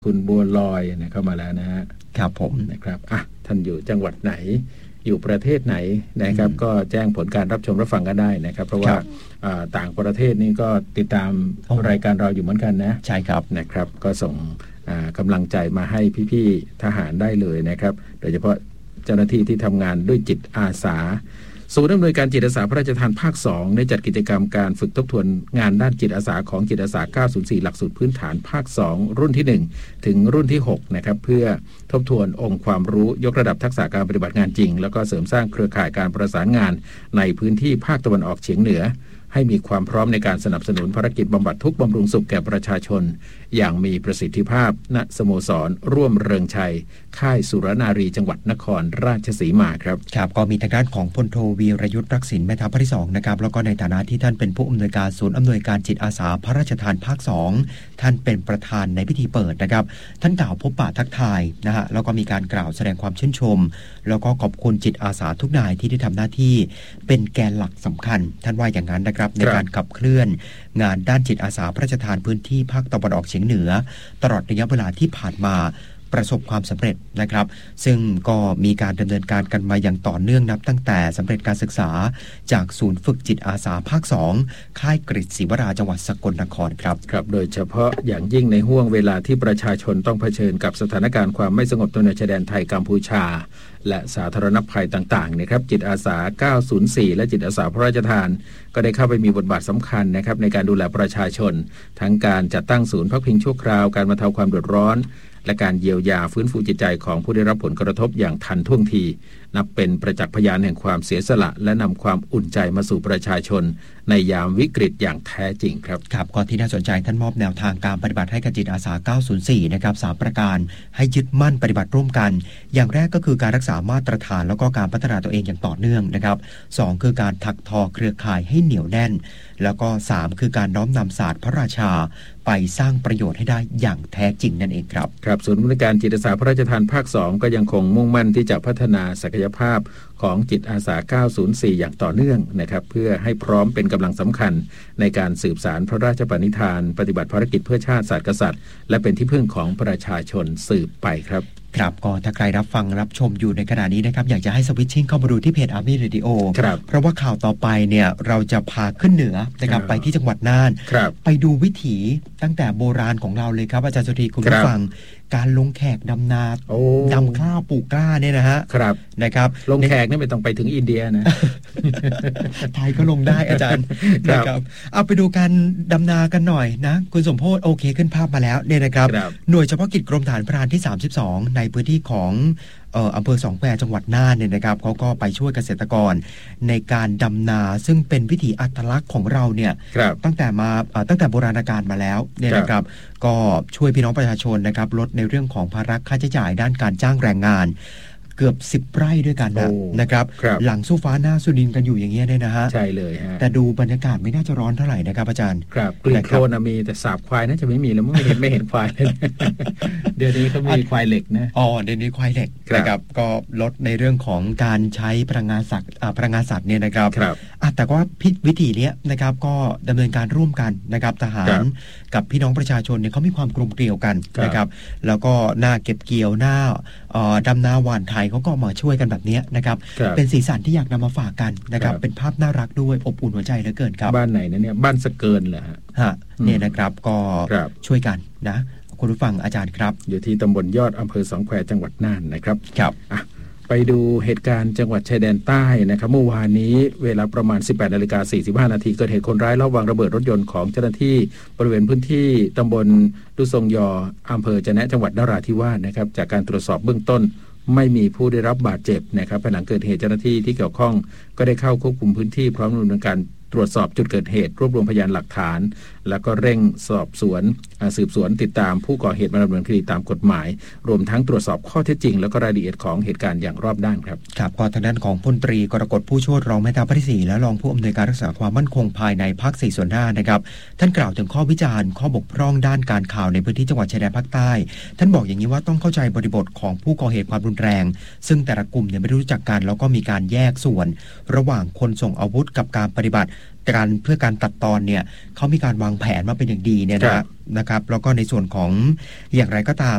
คุณบัวลอยเข้ามาแล้วนะฮะครับผมนะครับท่านอยู่จังหวัดไหนอยู่ประเทศไหนนะครับก็แจ้งผลการรับชมรับฟังกันได้นะครับเพราะว่าต่างประเทศนี่ก็ติดตามรายการเราอยู่เหมือนกันนะใช่ครับนะครับก็ส่งกำลังใจมาให้พี่ๆทหารได้เลยนะครับโดยเฉพาะเจ้าหน้าที่ที่ทำงานด้วยจิตอาสาศูนย์อำนวยการจิตอาสาพระราชทานภาค 2ได้จัดกิจกรรมการฝึกทบทวนงานด้านจิตอาสาของจิตอาสา904หลักสูตรพื้นฐานภาค 2รุ่นที่1ถึงรุ่นที่6นะครับเพื่อทบทวนองค์ความรู้ยกระดับทักษะการปฏิบัติงานจริงแล้วก็เสริมสร้างเครือข่ายการประสานงานในพื้นที่ภาคตะวันออกเฉียงเหนือให้มีความพร้อมในการสนับสนุนภารกิจบำบัดทุกข์บำรุงสุขแก่ประชาชนอย่างมีประสิทธิภาพณสโมสรร่วมเริงชัยค่ายสุรนารีจังหวัดนครราชสีมาครับครับก็มีทางด้านของพลโทวีรยุทธ์รักษิณแม่ทัพภาคที่2นะครับแล้วก็ในฐานะที่ท่านเป็นผู้อำนวยการศูนย์อำนวยการจิตอาสาพระราชทานภาค 2ท่านเป็นประธานในพิธีเปิดนะครับท่านกล่าวพบปะทักทายนะฮะแล้วก็มีการกล่าวแสดงความชื่นชมแล้วก็ขอบคุณจิตอาสาทุกนายที่ได้ทำหน้าที่เป็นแกนหลักสำคัญท่านว่าอย่างนั้นนะครับในการขับเคลื่อนงานด้านจิตอาสาพระราชทานพื้นที่ภาคตะวันออกเฉียงเหนือตลอดระยะเวลาที่ผ่านมาประสบความสำเร็จนะครับซึ่งก็มีการดำเนินการกันมาอย่างต่อเนื่องนับตั้งแต่สำเร็จการศึกษาจากศูนย์ฝึกจิตอาสาภาค 2ค่ายกฤษศรีวราจังหวัดสกลนครครับครับโดยเฉพาะอย่างยิ่งในห่วงเวลาที่ประชาชนต้องเผชิญกับสถานการณ์ความไม่สงบตามชายแดนไทยกัมพูชาและสาธารณภัยต่างๆนะครับจิตอาสา904และจิตอาสาพระราชทานก็ได้เข้าไปมีบทบาทสำคัญนะครับในการดูแลประชาชนทั้งการจัดตั้งศูนย์พักพิงชั่วคราวการบรรเทาความเดือดร้อนและการเยียวยาฟื้นฟูจิตใจของผู้ได้รับผลกระทบอย่างทันท่วงทีนับเป็นประจักษ์พยานแห่งความเสียสละและนำความอุ่นใจมาสู่ประชาชนในยามวิกฤตอย่างแท้จริงครับครับก่อนที่น่าสนใจท่านมอบแนวทางการปฏิบัติให้กับจิตอาสา904นะครับ3ประการให้ยึดมั่นปฏิบัติร่วมกันอย่างแรกก็คือการรักษามาตรฐานแล้วก็การพัฒนาตัวเองอย่างต่อเนื่องนะครับ2คือการถักทอเครือข่ายให้เหนียวแน่นแล้วก็3คือการน้อมนำศาสตร์พระราชาไปสร้างประโยชน์ให้ได้อย่างแท้จริงนั่นเองครับครับศูนย์บริการจิตอาสาพระราชทานภาค 2ก็ยังคงมุ่งมั่นที่จะพัฒนาศักยภาพของจิตอาสา904อย่างต่อเนื่องนะครับเพื่อให้พร้อมเป็นกำลังสำคัญในการสืบสานพระราชปณิธานปฏิบัติภารกิจเพื่อชาติศาสตร์กษัตริย์และเป็นที่พึ่งของประชาชนสืบไปครับครับก็ถ้าใครรับฟังรับชมอยู่ในขณะนี้นะครับอยากจะให้สวิตชิ่งเข้ามาดูที่เพจ Army Radio เพราะว่าข่าวต่อไปเนี่ยเราจะพาขึ้นเหนือนะครับไปที่จังหวัดน่านไปดูวิถีตั้งแต่โบราณของเราเลยครับอาจารย์สุธีคุณผู้ฟังการลงแขกดำนาดำข้าวปลูกกล้าเนี่ยนะฮะนะครับลงแขกนี่ไม่ต้องไปถึงอินเดียนะไทยก็ลงได้อาจารย์นะครับเอาไปดูการดำนากันหน่อยนะคุณสมโพธิ์โอเคขึ้นภาพมาแล้วเนี่ยนะครับหน่วยเฉพาะกิจกรมฐานพรานที่32ในพื้นที่ของอำเภอสองแควจังหวัดน่านเนี่ยนะครับเขาก็ไปช่วยเกษตรกรในการดำนาซึ่งเป็นวิถีอัตลักษณ์ของเราเนี่ยตั้งแต่โบราณกาลมาแล้วเนี่ยนะครับก็ช่วยพี่น้องประชาชนนะครับลดในเรื่องของภาระค่าใช้จ่ายด้านการจ้างแรงงานเกือบ10ไร่ด้วยกันนะครับหลังสู้ฟ้าหน้าสุดินกันอยู่อย่างเงี้ยเนี่ยนะฮะใช่เลยฮะแต่ดูบรรยากาศไม่น่าจะร้อนเท่าไหร่นะครับอาจารย์ครับกลิ่นโคลนมีแต่สาบควายน่าจะไม่มีแล้วไม่เห็นควายเลยเดี๋ยวนี้เขามีควายเหล็กนะเดี๋ยวนี้ควายเหล็กนะครับก็ลดในเรื่องของการใช้พลังงานสัตว์เนี่ยนะครับแต่ก็วิธีนี้นะครับก็ดำเนินการร่วมกันนะครับทหารกับพี่น้องประชาชนเนี่ยเขามีความกลมเกลียวกันนะครับแล้วก็หน้าเก็บเกี่ยวหน้าดำนาหว่านไทยเขาก็มาช่วยกันแบบนี้นะครับเป็นสีสันที่อยากนำมาฝากกันนะครับเป็นภาพน่ารักด้วยอบอุ่นหัวใจเหลือเกินครับบ้านไหนนะเนี่ยบ้านสะเกินเหรอฮะเนี่ยนะครับก็ช่วยกันนะคุณผู้ฟังอาจารย์ครับอยู่ที่ตำบลยอดอำเภอสองแควจังหวัดน่านนะครับครับไปดูเหตุการณ์จังหวัดชายแดนใต้นะครับเมื่อวานนี้เวลาประมาณ 18:45 น.เกิดเหตุคนร้ายลอบวางระเบิดรถยนต์ของเจ้าหน้าที่บริเวณพื้นที่ตำบลดุทรงยออำเภอจะแนะจังหวัดนราธิวาสนะครับจากการตรวจสอบเบื้องต้นไม่มีผู้ได้รับบาดเจ็บนะครับภายหลังเกิดเหตุเจ้าหน้าที่ที่เกี่ยวข้องก็ได้เข้าควบคุมพื้นที่พร้อมดำเนินการตรวจสอบจุดเกิดเหตุรวบรวมพยานหลักฐานแล้วก็เร่งสอบสวนสืบสวนติดตามผู้ก่อเหตุมาดำเนินคดีตามกฎหมายรวมทั้งตรวจสอบข้อเท็จจริงแล้วก็รายละเอียดของเหตุการณ์อย่างรอบด้านครับครับก็ทางด้านของพลตรีกรกฎผู้โชติรองแม่ทัพภาคที่4และรองผู้อำนวยการรักษาความมั่นคงภายในภาค4ส่วน5นะครับท่านกล่าวถึงข้อวิจารณ์ข้อบกพร่องด้านการข่าวในพื้นที่จังหวัดชายแดนภาคใต้ท่านบอกอย่างนี้ว่าต้องเข้าใจบริบทของผู้ก่อเหตุความรุนแรงซึ่งแต่ละกลุ่มเนี่ยไม่รู้จักกันแล้วก็มีการแยกส่วนระหว่างคนส่งอาวุธกับการปฏิบัติเพื่อการตัดตอนเนี่ยเขามีการวางแผนมาเป็นอย่างดีเนี่ยนะครับแล้วก็ในส่วนของอย่างไรก็ตาม